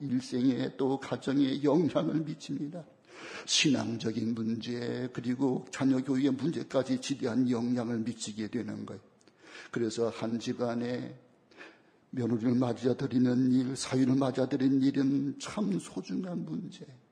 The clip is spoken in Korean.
일생에 또 가정에 영향을 미칩니다. 신앙적인 문제 그리고 자녀 교육의 문제까지 지대한 영향을 미치게 되는 거예요. 그래서 한 집안에 며느리를 맞아들이는 일, 사위를 맞아들이는 일은 참 소중한 문제.